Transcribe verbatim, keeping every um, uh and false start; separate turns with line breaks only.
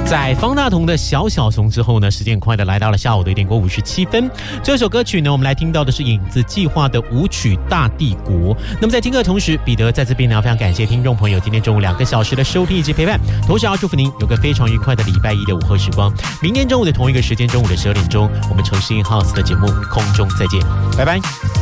在方大同的小小熊之后呢，时间很快的来到了下午的一点过五十七分。这首歌曲呢，我们来听到的是影子计划的舞曲《大帝国》。那么在听歌的同时，彼得在这边呢，非常感谢听众朋友今天中午两个小时的收听以及陪伴，同时要祝福您有个非常愉快的礼拜一的午后时光。明天中午的同一个时间，中午的十二点钟，我们重新 House 的节目空中再见，拜拜。